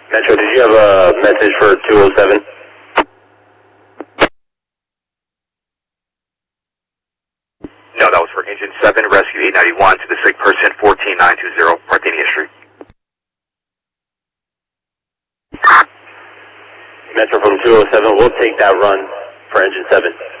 Metro, did you have a message for 207? No, that was for Engine 7, Rescue 891 to the sick person, 14920 Parthenia Street. Metro from 207, we'll take that run for Engine 7.